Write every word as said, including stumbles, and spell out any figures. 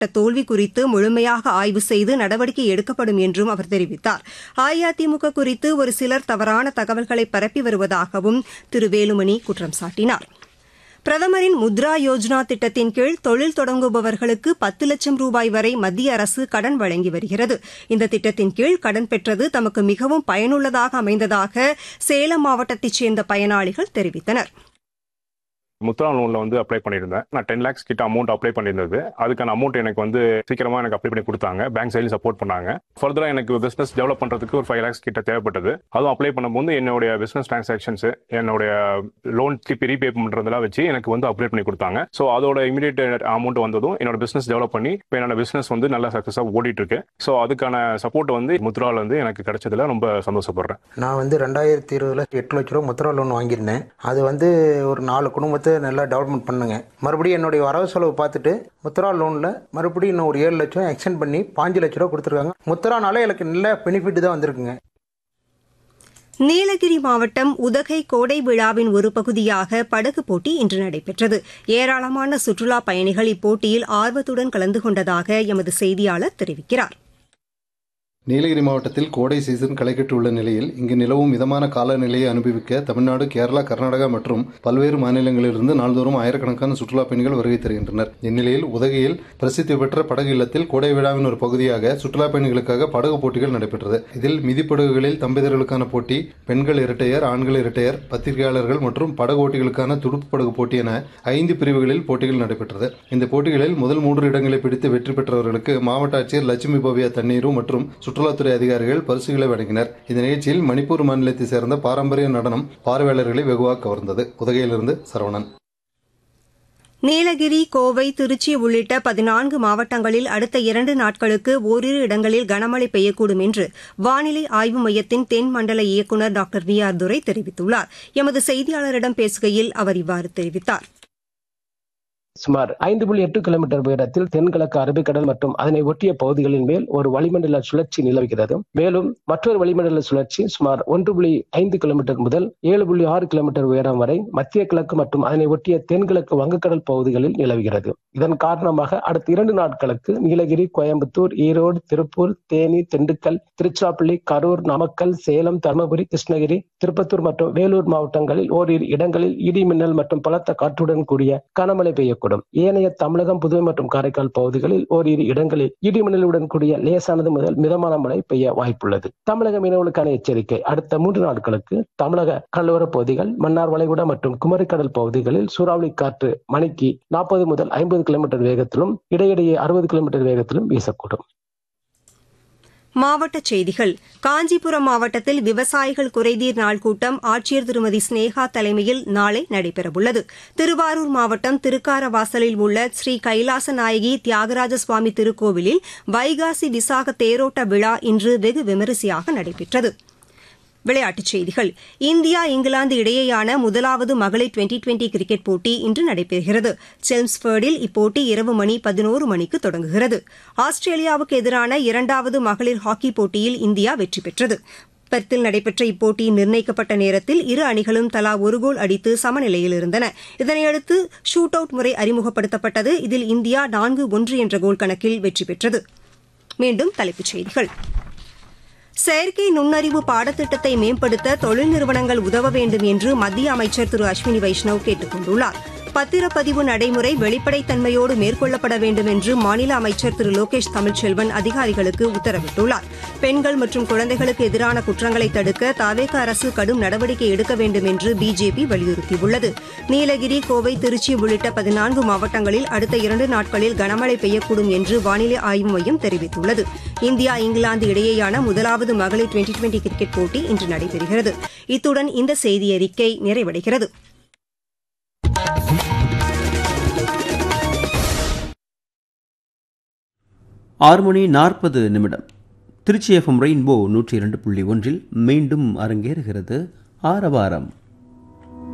தோல்வி குறித்து முழுமையாக ஆய்வு செய்து நடவடிக்கை எடுக்கப்படும் என்றும் அவர் தெரிவித்தார். அஇஅதிமுக குறித்து ஒரு சிலர் தவறான தகவல்களை பரப்பி வருவதாகவும் திரு வேலுமணி குற்றம் சாட்டினார். பிரதமரின் முத்ரா யோஜனா திட்டத்தின் கீழ் தொழில் தொடங்குபவர்களுக்கு பத்து லட்சம் ரூபாய் வரை மத்திய அரசு கடன் வழங்கி வருகிறது. இந்த திட்டத்தின் கீழ் கடன் பெற்றது தமக்கு மிகவும் பயனுள்ளதாக அமைந்ததாக சேலம் மாவட்டத்தைச் சேர்ந்த பயனாளிகள் தெரிவித்தனர். முத்ரா லோன்ல வந்து அப்ளை பண்ணியிருந்தேன். நான் டென் லேக்ஸ் கிட்ட அமௌண்ட் அப்ளை பண்ணியிருந்தது. அதுக்கான அமௌண்ட் எனக்கு வந்து சீக்கிரமா எனக்கு அப்ளை பண்ணி கொடுத்தாங்க. பேங்க் சைட்ல சப்போர்ட் பண்ணாங்க. ஃபர்தரா எனக்கு பிசினஸ் டெவலப் பண்றதுக்கு ஒரு ஃபைவ் லேக்ஸ் கிட்ட தேவைப்பட்டது. அதுவும் அப்ளை பண்ணும்போது என்னுடைய பிசினஸ் டிரான்சாக்ஷன்ஸ், என்னுடைய லோன் திருப்பி ரீபே பண்றதெல்லாம் வச்சு எனக்கு வந்து அப்ளை பண்ணி கொடுத்தாங்க. ஸோ அதோட இமீடியட் அமௌண்ட் வந்ததும் என்னோட பிசினஸ் டெவலப் பண்ணி இப்போ என்னோட பிசினஸ் வந்து நல்லா சக்சஸா ஓடிட்டு இருக்கு. ஸோ அதுக்கான சப்போர்ட் வந்து முத்ரால வந்து எனக்கு கிடைச்சதுல ரொம்ப சந்தோஷப்படுறேன். நான் வந்து ரெண்டாயிரத்தி இருபதுல எட்டு லட்ச ரூபா முத்ரா லோன் வாங்கியிருந்தேன். அது வந்து ஒரு நாலு குடும்பத்தை நல்லா டெவலப்மெண்ட் பண்ணுங்க. மறுபடியும் என்னுடைய வரவு செலவு பார்த்துட்டு முத்ரா லோன்ல மறுபடியும் இன்னும் ஒரு ஏழு லட்சம் எக்ஸ்டெண்ட் பண்ணி பாஞ்சு லட்ச ரூபா கொடுத்துருக்காங்க. முத்ரானால எனக்கு நல்ல பெனிஃபிட் தான் வந்திருக்குங்க. நீலகிரி மாவட்டம் உதகை கோடை விழாவின் ஒரு பகுதியாக படகு போட்டி இன்று நடைபெற்றது. ஏராளமான சுற்றுலாப் பயணிகள் இப்போட்டியில் ஆர்வத்துடன் கலந்து கொண்டதாக எமது செய்தியாளர் தெரிவிக்கிறார். நீலகிரி மாவட்டத்தில் கோடை சீசன் களைகட்டுள்ள நிலையில் இங்கு நிலவும் மிதமான காலநிலையை அனுபவிக்க தமிழ்நாடு, கேரளா, கர்நாடகா மற்றும் பல்வேறு மாநிலங்களிலிருந்து நாள்தோறும் ஆயிரக்கணக்கான சுற்றுலா பயணிகள் வருகை தருகின்றனர். இந்நிலையில் உதகையில் பிரசித்தி பெற்ற படகு இல்லத்தில் கோடை விழாவின் ஒரு பகுதியாக சுற்றுலா பயணிகளுக்காக படகு போட்டிகள் நடைபெற்றது. இதில் மிதிப்படகுகளில் தம்பதியர்களுக்கான போட்டி, பெண்கள் இரட்டையர், ஆண்கள் இரட்டையர், பத்திரிகையாளர்கள் மற்றும் படகு ஓட்டிகளுக்கான துடுப்பு படகு போட்டி என ஐந்து பிரிவுகளில் போட்டிகள் நடைபெற்றது. இந்த போட்டிகளில் முதல் மூன்று இடங்களை பிடித்து வெற்றி பெற்றவர்களுக்கு மாவட்ட ஆட்சியர் லட்சுமி பவ்யா தண்ணீரும் மற்றும் சுற்றுலாத்துறை அதிகாரிகள் பரிசுகளை வழங்கினர். இந்த நிகழ்ச்சியில் மணிப்பூர் மாநிலத்தை சேர்ந்த பாரம்பரிய நடனம் பார்வையாளர்களை வெகுவாக கவர்ந்தது. உதகையிலிருந்து சரவணன். நீலகிரி, கோவை, திருச்சி உள்ளிட்ட பதினான்கு மாவட்டங்களில் அடுத்த இரண்டு நாட்களுக்கு ஓரிரு இடங்களில் கனமழை பெய்யக்கூடும் என்று வானிலை ஆய்வு மையத்தின் தென் மண்டல இயக்குநர் டாக்டர் வி ஆர் துரை தெரிவித்துள்ளார். எமது செய்தியாளரிடம் பேசுகையில் அவர் இவ்வாறு தெரிவித்தார். சுமார் ஐந்து புள்ளி எட்டு கிலோமீட்டர் உயரத்தில் தென்கிழக்கு அரபிக்கடல் மற்றும் அதனை ஒட்டிய பகுதிகளின் மேல் ஒரு வளிமண்டல சுழற்சி நிலவுகிறது. மேலும் மற்றொரு வளிமண்டல சுழற்சி சுமார் ஒன்று புள்ளி ஐந்து கிலோமீட்டர் முதல் ஏழு புள்ளி ஆறு கிலோமீட்டர் உயரம் வரை மத்திய கிழக்கு மற்றும் அதனை ஒட்டிய தென்கிழக்கு வங்கக்கடல் பகுதிகளில் நிலவுகிறது. இதன் காரணமாக அடுத்த இரண்டு நாட்களுக்கு நீலகிரி, கோயம்புத்தூர், ஈரோடு, திருப்பூர், தேனி, திண்டுக்கல், திருச்சிராப்பள்ளி, கரூர், நாமக்கல், சேலம், தருமபுரி, கிருஷ்ணகிரி, திருப்பத்தூர் மற்றும் வேலூர் மாவட்டங்களில் ஓரிரு இடங்களில் இடி மின்னல் மற்றும் பலத்த காற்றுடன் கூடிய கனமழை பெய்யக்கூடும். ஏனைய தமிழகம், புதுவை மற்றும் காரைக்கால் பகுதிகளில் ஓரிரு இடங்களில் இடிமின்னலுடன் கூடிய லேசானது முதல் மிதமான மழை பெய்ய வாய்ப்புள்ளது. தமிழக மீனவர்களுக்கான எச்சரிக்கை: அடுத்த மூன்று நாட்களுக்கு தமிழக கடலோரப் பகுதிகள், மன்னார் வளைகுடா மற்றும் குமரிக்கடல் பகுதிகளில் சூறாவளி காற்று மணிக்கு நாற்பது முதல் ஐம்பது கிலோமீட்டர் வேகத்திலும் இடையிடையே அறுபது கிலோமீட்டர் வேகத்திலும் வீசக்கூடும். மாவட்டச் செய்திகள். காஞ்சிபுரம் மாவட்டத்தில் விவசாயிகள் குறைதீர் நாள் கூட்டம் ஆட்சியர் திருமதி ஸ்னேகா தலைமையில் நாளை நடைபெறவுள்ளது. திருவாரூர் மாவட்டம் திருக்காரவாசலில் உள்ள ஸ்ரீ கைலாச நாயகி தியாகராஜ சுவாமி திருக்கோவிலில் வைகாசி விசாக தேரோட்ட விழா இன்று வெகு விமரிசையாக நடைபெற்றது. விளையாட்டுச் செய்திகள். இந்தியா, இங்கிலாந்து இடையேயான முதலாவது மகளிர் டுவெண்டி டுவெண்டி கிரிக்கெட் போட்டி இன்று நடைபெறுகிறது. செல்ம்ஸ்பர்டில் இப்போட்டி இரவு மணி பதினோரு மணிக்கு தொடங்குகிறது. ஆஸ்திரேலியாவுக்கு எதிரான இரண்டாவது மகளிர் ஹாக்கி போட்டியில் இந்தியா வெற்றி பெற்றது. பெர்த்தில் நடைபெற்ற இப்போட்டியின் நிர்ணயிக்கப்பட்ட நேரத்தில் இரு அணிகளும் தலா ஒரு கோல் அடித்து சமநிலையில் இருந்தன. இதனையடுத்து ஷூட் அவுட் முறை அறிமுகப்படுத்தப்பட்டது. இதில் இந்தியா நான்கு ஒன்று என்ற கோல் கணக்கில் வெற்றி பெற்றது. மீண்டும் தலைப்புச் செய்திகள். செயற்கை நுண்ணறிவு பாடத்திட்டத்தை மேம்படுத்த தொழில் நிறுவனங்கள் உதவ வேண்டும் என்று மத்திய அமைச்சர் திரு அஸ்வினி வைஷ்ணவ் கேட்டுக் கொண்டுள்ளார். பத்திரப்பதிவு நடைமுறை வெளிப்படைத்தன்மையோடு மேற்கொள்ளப்பட வேண்டும் என்று மாநில அமைச்சர் திரு லோகேஷ் தமிழ்ச்செல்வன் அதிகாரிகளுக்கு உத்தரவிட்டுள்ளார். பெண்கள் மற்றும் குழந்தைகளுக்கு எதிரான குற்றங்களை தடுக்க தவேக அரசு கடும் நடவடிக்கை எடுக்க வேண்டும் என்று பிஜேபி வலியுறுத்தியுள்ளது. நீலகிரி, கோவை, திருச்சி உள்ளிட்ட பதினான்கு மாவட்டங்களில் அடுத்த இரண்டு நாட்களில் கனமழை பெய்யக்கூடும் என்று வானிலை ஆய்வு மையம் தெரிவித்துள்ளது. இந்தியா, இங்கிலாந்து இடையேயான முதலாவது மகளிர் டுவெண்டி டுவெண்டி கிரிக்கெட் போட்டி இன்று நடைபெறுகிறது. இத்துடன் இந்த செய்தியறிக்கை நிறைவடைகிறது. ஆறு மணி நாற்பது நிமிடம். திருச்சி எஃப்எம் ரெயின்போ நூற்றி இரண்டு புள்ளி ஒன்றில் மீண்டும் அரங்கேறுகிறது ஆரவாரம்.